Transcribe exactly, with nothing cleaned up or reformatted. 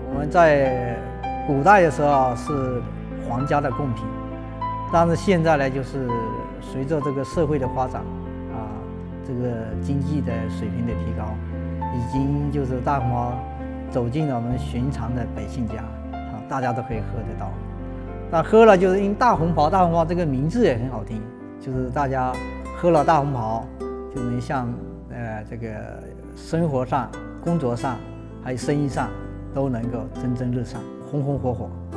我们在古代的时候是皇家的贡品，但是现在呢，就是随着这个社会的发展啊，这个经济的水平的提高，已经就是大红袍走进了我们寻常的百姓家啊，大家都可以喝得到。那喝了就是因大红袍，大红袍这个名字也很好听，就是大家喝了大红袍，就能像呃这个生活上、工作上，还有生意上，都能够蒸蒸日上、红红火火。